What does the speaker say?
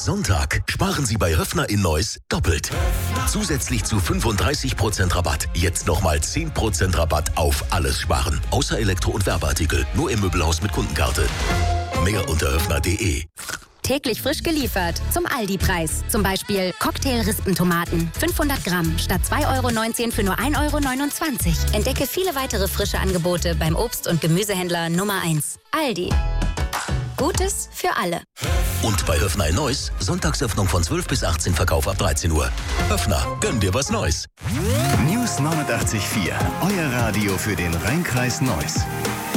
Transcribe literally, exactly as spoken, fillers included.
Sonntag sparen Sie bei Höffner in Neuss doppelt. Zusätzlich zu fünfunddreißig Prozent Rabatt. Jetzt nochmal zehn Prozent Rabatt auf alles sparen. Außer Elektro- und Werbeartikel. Nur im Möbelhaus mit Kundenkarte. Mehr unter höffner punkt de. Täglich frisch geliefert. Zum Aldi-Preis. Zum Beispiel Cocktail-Rispentomaten. fünfhundert Gramm statt zwei Euro neunzehn für nur ein Euro neunundzwanzig. Entdecke viele weitere frische Angebote beim Obst- und Gemüsehändler Nummer eins. Aldi. Gutes für alle. Und bei Höffner in Neuss, Sonntagsöffnung von zwölf bis achtzehn, Verkauf ab dreizehn Uhr. Höffner, gönn dir was Neues. News neunundachtzig Komma vier, euer Radio für den Rheinkreis Neuss.